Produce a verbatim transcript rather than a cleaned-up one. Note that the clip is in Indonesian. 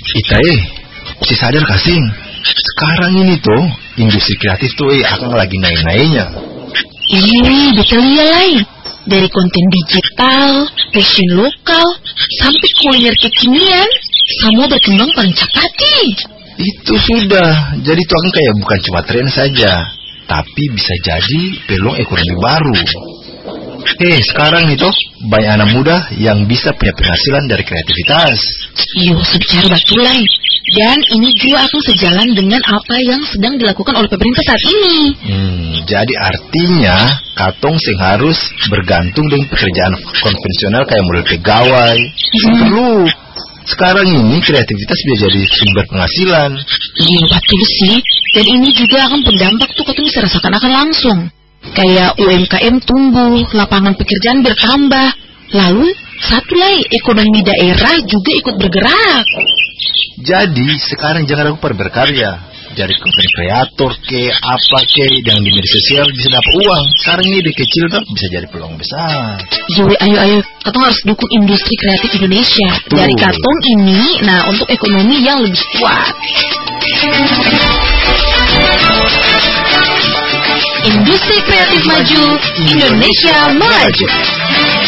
Itae, si sadar kasing. Sekarang ini tuh industri kreatif tuh eh akan lagi naik-naiknya. Ih, betul ya Lai. Dari konten digital, fashion lokal, sampai kuliner kekinian, semua berkembang paling cepat nih. Itu sudah, jadi itu akan kayak bukan cuma tren saja, tapi bisa jadi peluang ekonomi baru. Eh, sekarang itu banyak anak muda yang bisa punya penghasilan dari kreativitas. Iyo, secara betul Lai. Dan ini juga akan sejalan dengan apa yang sedang dilakukan oleh pemerintah saat ini. Hmm, jadi artinya katong sing harus bergantung dengan pekerjaan konvensional kayak model pegawai. Hmm. Perlu. Sekarang ini kreativitas bisa jadi sumber penghasilan. Iya betul sih. Dan ini juga akan berdampak tuh katong bisa rasakan akan langsung. Kayak U M K M tumbuh, lapangan pekerjaan bertambah. Lalu satu lagi ekonomi daerah juga ikut bergerak. Jadi sekarang jangan ragu pada berkarya. Jadi konten kreator ke apa ke yang di media sosial bisa dapat uang. Sekarang ini ide kecil kan bisa jadi peluang besar. Yo, ayo ayo, katong harus dukung industri kreatif Indonesia. Betul. Dari katong ini, nah untuk ekonomi yang lebih kuat. Industri kreatif maju, Indonesia maju.